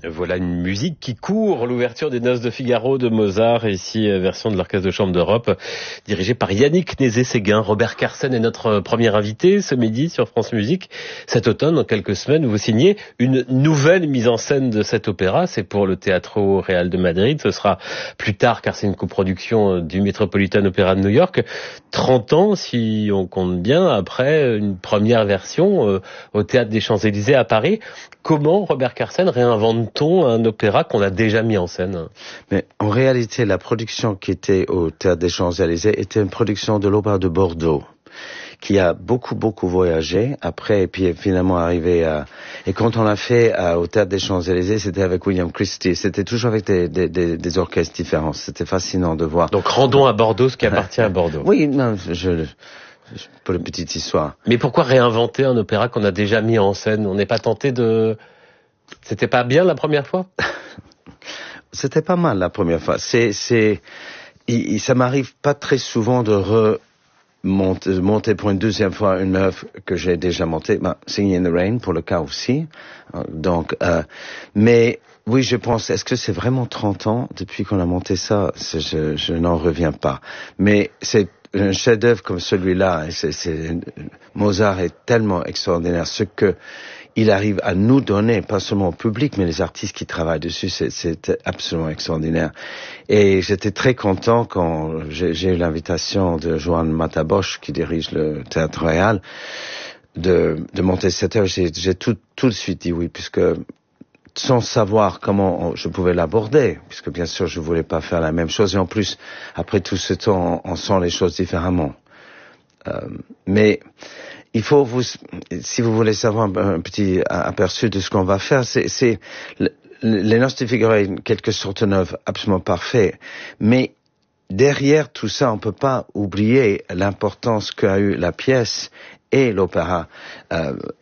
Voilà une musique qui court l'ouverture des Noces de Figaro de Mozart, ici version de l'Orchestre de Chambre d'Europe, dirigé par Yannick Nézet-Séguin. Robert Carsen est notre premier invité ce midi sur France Musique. Cet automne, dans quelques semaines, vous signez une nouvelle mise en scène de cet opéra. C'est pour le Teatro Real de Madrid. Ce sera plus tard, car c'est une coproduction du Metropolitan Opera de New York. 30 ans, si on compte bien, après une première version au Théâtre des Champs-Élysées à Paris. Comment, Robert Carsen, réinvente-t-on un opéra qu'on a déjà mis en scène? Mais en réalité, la production qui était au Théâtre des Champs-Élysées était une production de l'Opéra de Bordeaux, qui a beaucoup voyagé après, et puis finalement arrivé à... Et quand on l'a fait au Théâtre des Champs-Élysées, c'était avec William Christie. C'était toujours avec des orchestres différents. C'était fascinant de voir. Donc rendons à Bordeaux ce qui appartient à Bordeaux. Oui, non, pour une petite histoire. Mais pourquoi réinventer un opéra qu'on a déjà mis en scène? On n'est pas tenté de... C'était pas bien la première fois? C'était pas mal la première fois. Ça m'arrive pas très souvent de monter pour une deuxième fois une œuvre que j'ai déjà montée. Singing in the Rain pour le cas aussi. Donc, mais oui, je pense, est-ce que c'est vraiment 30 ans depuis qu'on a monté ça? Je n'en reviens pas. Mais c'est un chef-d'œuvre comme celui-là. Mozart est tellement extraordinaire. Ce que il arrive à nous donner, pas seulement au public, mais les artistes qui travaillent dessus, c'est absolument extraordinaire. Et j'étais très content quand j'ai eu l'invitation de Joan Matabosch, qui dirige le Théâtre Royal, de monter cette œuvre. J'ai tout de suite dit oui, puisque sans savoir comment je pouvais l'aborder, puisque bien sûr je voulais pas faire la même chose. Et en plus, après tout ce temps, on sent les choses différemment. Mais il faut si vous voulez savoir un petit aperçu de ce qu'on va faire, c'est les Noces de Figaro est en quelque sorte une œuvre absolument parfaite, mais derrière tout ça, on peut pas oublier l'importance qu'a eu la pièce et l'opéra